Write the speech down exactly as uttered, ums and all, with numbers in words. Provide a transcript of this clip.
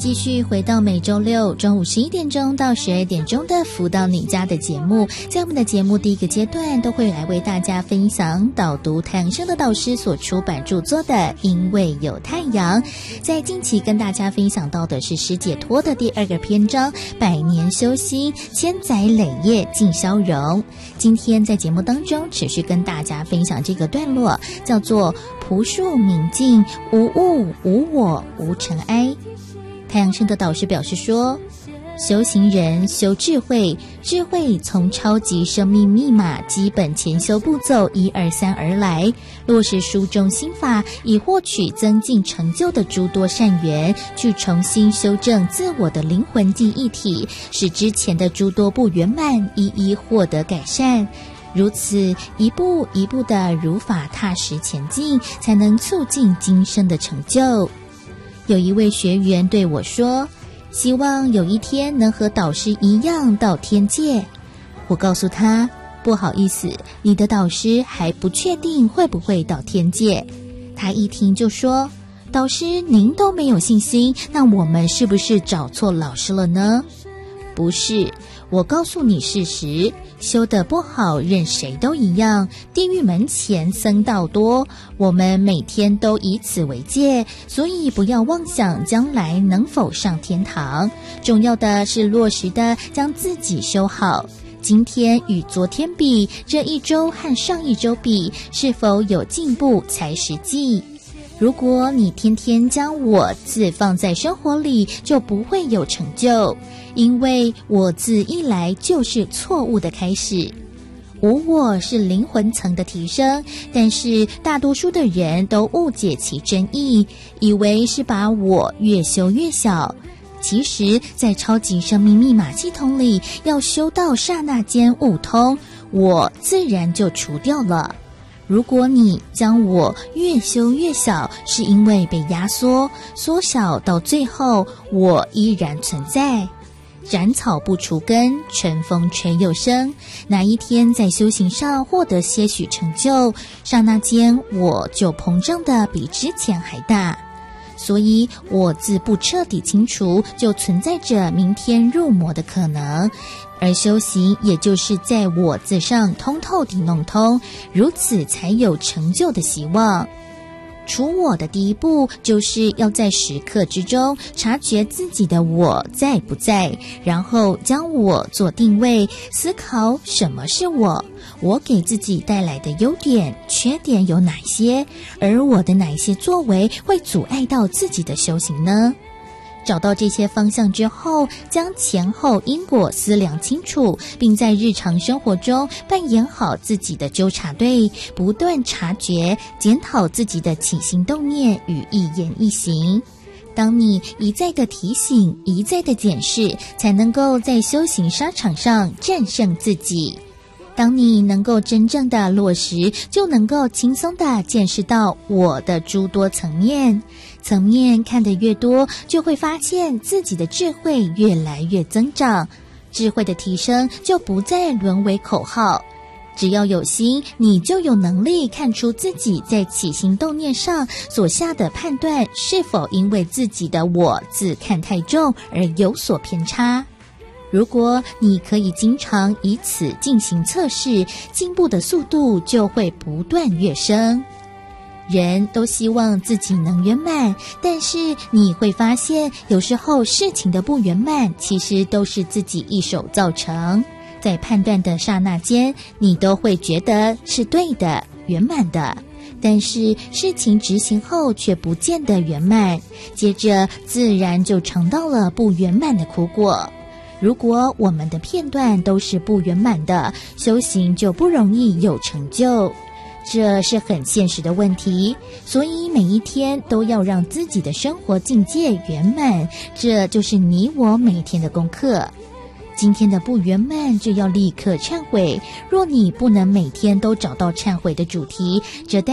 继续回到每周六中午十一点钟到十二点钟的辅导你家的节目。在我们的节目第一个阶段，都会来为大家分享导读太阳升的导师所出版著作的《因为有太阳》。在近期跟大家分享到的是师解脱的第二个篇章，百年修心，千载累业尽消融。今天在节目当中持续跟大家分享这个段落，叫做朴树明净，无物无我无尘埃。太阳升的导师表示说，修行人修智慧，智慧从超级生命密码基本前修步骤一二三而来，落实书中心法，以获取增进成就的诸多善缘，去重新修正自我的灵魂记忆体，使之前的诸多不圆满一一获得改善。如此一步一步的如法踏实前进，才能促进今生的成就。有一位学员对我说，希望有一天能和导师一样到天界。我告诉他，不好意思，你的导师还不确定会不会到天界。他一听就说，导师您都没有信心，那我们是不是找错老师了呢？不是，我告诉你事实，修得不好任谁都一样，地狱门前僧道多，我们每天都以此为戒，所以不要妄想将来能否上天堂，重要的是落实的将自己修好。今天与昨天比，这一周和上一周比，是否有进步才实际。如果你天天将我字放在生活里，就不会有成就，因为我字一来就是错误的开始。无我是灵魂层的提升，但是大多数的人都误解其真意，以为是把我越修越小。其实在超级生命密码系统里，要修到刹那间悟通，我自然就除掉了。如果你将我越修越小，是因为被压缩缩小到最后我依然存在。斩草不除根，春风吹又生。哪一天在修行上获得些许成就，刹那间我就膨胀的比之前还大。所以我自不彻底清除，就存在着明天入魔的可能。而修行也就是在我字上通透地弄通，如此才有成就的希望。除我的第一步，就是要在时刻之中察觉自己的我在不在，然后将我做定位，思考什么是我，我给自己带来的优点、缺点有哪些，而我的哪些作为会阻碍到自己的修行呢？找到这些方向之后，将前后因果思量清楚，并在日常生活中扮演好自己的纠察队，不断察觉、检讨自己的起心动念与一言一行。当你一再的提醒，一再的检视，才能够在修行沙场上战胜自己。当你能够真正的落实，就能够轻松的见识到我的诸多层面。层面看得越多，就会发现自己的智慧越来越增长。智慧的提升就不再沦为口号。只要有心，你就有能力看出自己在起心动念上所下的判断是否因为自己的我自看太重而有所偏差。如果你可以经常以此进行测试，进步的速度就会不断跃升。人都希望自己能圆满，但是你会发现，有时候事情的不圆满其实都是自己一手造成。在判断的刹那间，你都会觉得是对的、圆满的，但是事情执行后却不见得圆满，接着自然就尝到了不圆满的苦果。如果我们的片段都是不圆满的，修行就不容易有成就。这是很现实的问题，所以每一天都要让自己的生活境界圆满，这就是你我每天的功课。今天的不圆满就要立刻忏悔，若你不能每天都找到忏悔的主题，这代